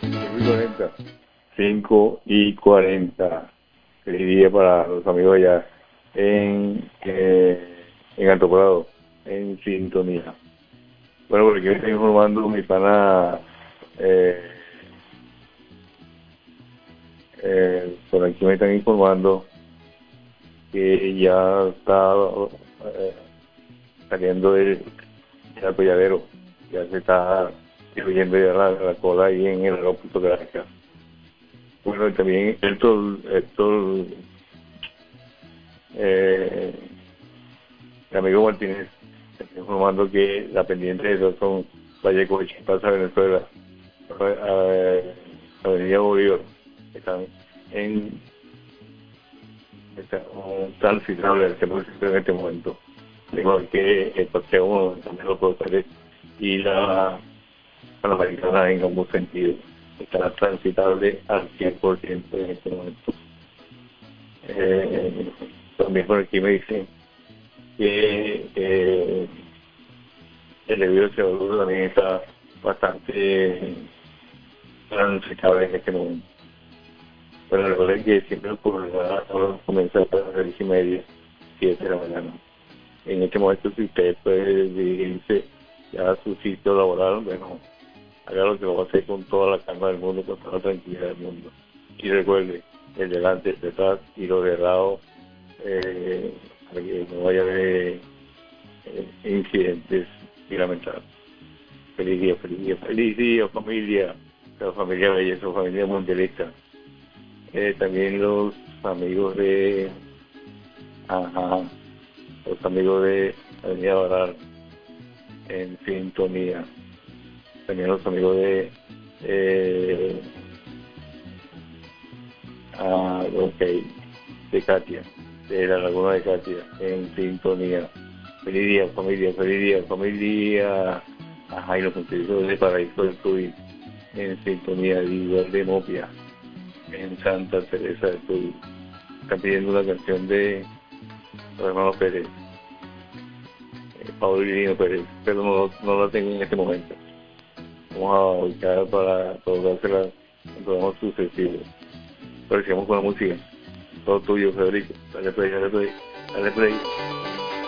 5:40. 5:40. Feliz día para los amigos allá en Alto Prado, en sintonía. Bueno, porque me está informando mi pana, por aquí me están informando que ya está eh, saliendo del atolladero, ya se está diluyendo ya la cola ahí en el aeropuerto de Caracas. Bueno, y también Héctor el amigo Martínez está informando que la pendiente de eso son Vallejo de Chipaza, Venezuela, Avenida Bolívar, están en están transitables en este momento. Digo que el paseo también los profesores y la Panamericana en ambos sentidos está transitable al 100% en este momento. También por aquí me dicen que el debido de CO2 también está bastante transitable en este momento. Pero recuerden que siempre por la hora comienza a las 6:30, 7 de la mañana. En este momento, si usted puede dirigirse ya a su sitio laboral, bueno, haga lo que lo va a hacer con toda la calma del mundo, con toda la tranquilidad del mundo. Y recuerde, el delante, el detrás y los de al lado, para que no vaya a haber incidentes lamentables. Feliz día, feliz día, familia, la familia belleza, familia mundialista. También los amigos de, los amigos de Avenida Baral en sintonía. También los amigos de Katia, de la Laguna de Katia, en sintonía. Feliz día, familia, feliz día, familia. Y los contenidos de Paraíso del Tuy, en sintonía, igual de Mopia, en Santa Teresa del Tuy. Están pidiendo una canción de los hermanos Pérez, Pablo y Lino Pérez, pero no la tengo en este momento. Vamos a ubicar para colocársela en programas sucesivos. Pero sigamos con la música. Todo tuyo, Federico. Dale play, dale play, dale play.